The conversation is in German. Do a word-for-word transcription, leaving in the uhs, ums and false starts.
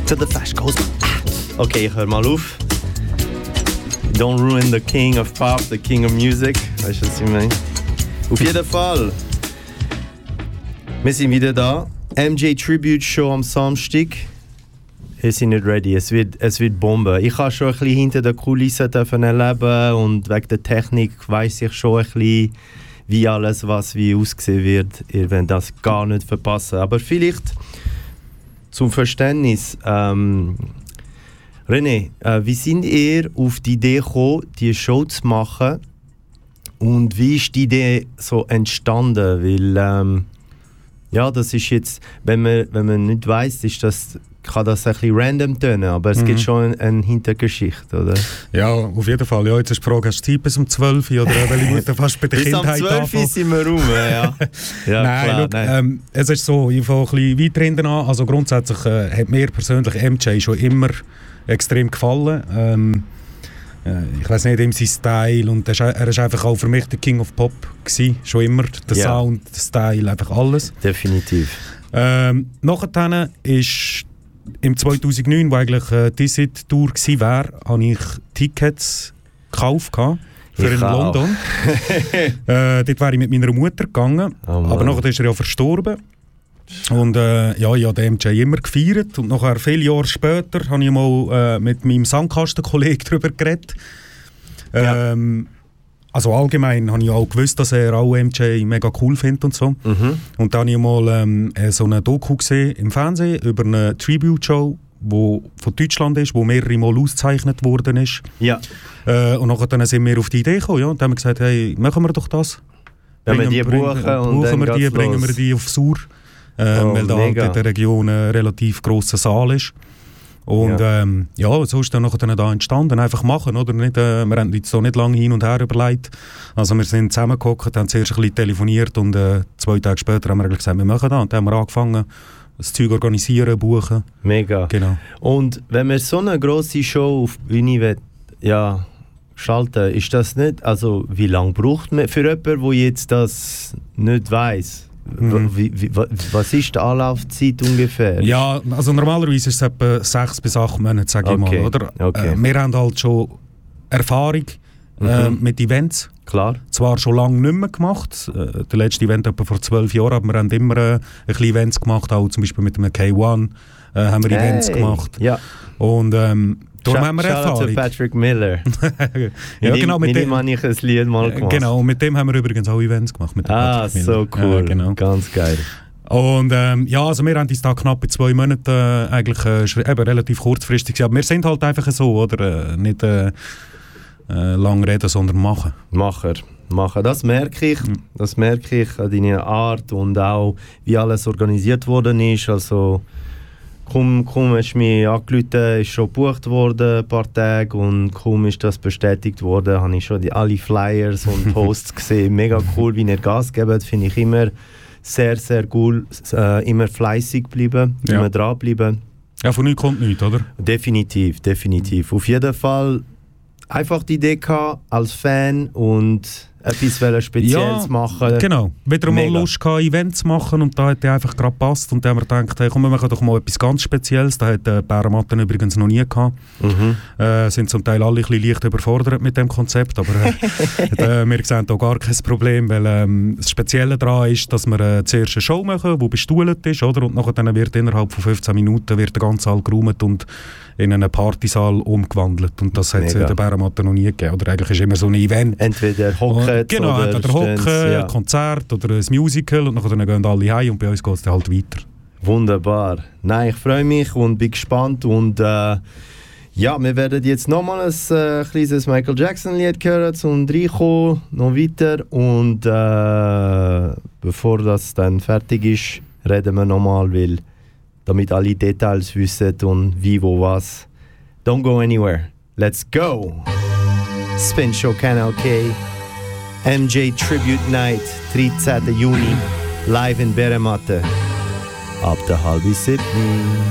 To the flash goes. Okay, ich hör mal auf. Don't ruin the king of pop, the king of music. Weißt du, was ich meine? Auf jeden Fall. Wir sind wieder da. M J Tribute Show am Samstag. Wir sind nicht ready, es wird, es wird Bombe. Ich habe schon ein bisschen hinter den Kulissen erleben und wegen der Technik weiss ich schon ein bisschen, wie alles, was wie aussehen wird. Ihr werdet das gar nicht verpassen. Aber vielleicht zum Verständnis. Ähm, René, äh, wie sind ihr auf die Idee gekommen, diese Show zu machen? Und wie ist die Idee so entstanden? Weil, ähm, ja, das ist jetzt, wenn man, wenn man nicht weiss, ist das, kann das ein bisschen random tönen, aber es mhm. gibt schon eine, eine Hintergeschichte, oder? Ja, auf jeden Fall. Ja, jetzt ist die Frage, hast du Zeit bis um zwölf Uhr oder weil ich muss fast bei der Kindheit anfangen? Bis um zwölf Uhr sind wir rum, ja. ja nein, klar, look, nein. Ähm, es ist so, ich fange ein bisschen weiter hinten an. Also grundsätzlich äh, hat mir persönlich M J schon immer extrem gefallen. Ähm, äh, ich weiß nicht, ihm sein Style und er war einfach auch für mich der King of Pop gewesen, schon immer. Der ja. Sound, der Style, einfach alles. Definitiv. Ähm, nachher ist im zweitausendneun, wo eigentlich äh, die Tour gewesen wäre, habe ich Tickets gekauft für ich in London. äh, dort wäre ich mit meiner Mutter gegangen, oh aber nachher ist er ja verstorben. Und äh, ja, ich habe den M J immer gefeiert. Und nachher, viele Jahre später, habe ich mal äh, mit meinem Sandkastenkollegen darüber geredet. Ähm, ja. Also allgemein habe ich auch gewusst, dass er auch M J mega cool findet und so. Mhm. Und dann habe ich mal ähm, so eine Doku gesehen im Fernsehen über eine Tribute-Show, die von Deutschland ist, die mehrere Mal ausgezeichnet worden ist. Ja. Äh, und nachher dann sind wir auf die Idee gekommen, ja, und dann haben wir gesagt, hey, machen wir doch das. Wenn wir die buchen und buchen dann wir die, bringen wir die aufs Sur, äh, oh, weil da halt in der Region ein relativ grosser Saal ist. Und ja, ähm, ja so ist dann nachher dann da entstanden. Einfach machen, oder? Nicht, äh, wir haben jetzt so nicht lange hin und her überlegt. Also wir sind zusammengehockt, haben zuerst ein bisschen telefoniert und äh, zwei Tage später haben wir gesagt, wir machen das. Und dann haben wir angefangen, das Zeug organisieren, buchen. Mega. Genau. Und wenn man so eine grosse Show auf die Bühne will, ja, schalten, ist das nicht, also wie lange braucht man für jemanden, der jetzt das nicht weiss? Mhm. Wie, wie, was ist die Anlaufzeit ungefähr? Ja, also normalerweise ist es etwa sechs bis acht Monate, sage okay. ich mal. Oder? Okay. Äh, wir haben halt schon Erfahrung mhm. äh, mit Events. Klar. Zwar schon lange nicht mehr gemacht. Äh, der letzte Event etwa vor zwölf Jahren, aber wir haben immer äh, ein bisschen Events gemacht, auch zum Beispiel mit dem K eins äh, haben wir hey. Events gemacht. Ja. Und ähm, darum haben wir Erfahrung. Shout Patrick Miller. ja, mit genau, ihm, mit, mit dem ihm habe ich ein Lied mal gemacht. Genau, mit dem haben wir übrigens auch Events gemacht. Mit dem ah, Patrick so Miller. cool. Ja, genau. Ganz geil. Und ähm, ja, also wir haben uns da knapp in zwei Monaten äh, eigentlich äh, eben relativ kurzfristig gesehen. Aber wir sind halt einfach so, oder? Äh, nicht äh, äh, lang reden, sondern machen. Macher. Machen. Das merke ich. Das merke ich an deiner Art und auch, wie alles organisiert worden ist. Also, kaum, kaum hast du mich angerufen, ist schon gebucht worden, ein paar Tage, und kaum ist das bestätigt worden, habe ich schon die, alle Flyers und Posts gesehen. Mega cool, wie ihr Gas gebt, finde ich immer sehr, sehr cool. Äh, immer fleißig bleiben, ja. immer dranbleiben. Ja, von nichts kommt nichts, oder? Definitiv, definitiv. Auf jeden Fall einfach die Idee gehabt, als Fan und etwas Spezielles ja, machen. Genau. Wieder mal Mega. Lust gehabt, Events zu machen, und da hat er einfach gerade gepasst. Und dann haben wir gedacht, hey, komm, wir machen doch mal etwas ganz Spezielles. Da hat äh, Bärenmatten übrigens noch nie gehabt. Mhm. Äh, sind zum Teil alle ein bisschen leicht überfordert mit dem Konzept, aber äh, äh, wir sehen da gar kein Problem, weil ähm, das Spezielle daran ist, dass wir äh, zuerst eine Show machen, die bestuhlt ist, oder? Und nachher dann wird innerhalb von fünfzehn Minuten wird der ganze Saal geräumt und in einen Partysaal umgewandelt. Und das hat es in der Bärenmatte noch nie gegeben. Oder eigentlich ist immer so ein Event. Entweder Hocken genau, oder entweder Hocken, ja. ein Konzert oder ein Musical, und dann gehen alle heim und bei uns geht es dann halt weiter. Wunderbar. Nein, ich freue mich und bin gespannt. Und äh, ja, wir werden jetzt nochmal ein äh, kleines Michael Jackson-Lied hören zum Reinkommen, noch weiter. Und äh, bevor das dann fertig ist, reden wir nochmal, weil damit alle Details wissen und wie, wo, was. Don't go anywhere. Let's go! Spin Show Kanal K. M J Tribute Night, dreizehnten Juni. Live in Bärenmatte. Ab der halben siebten.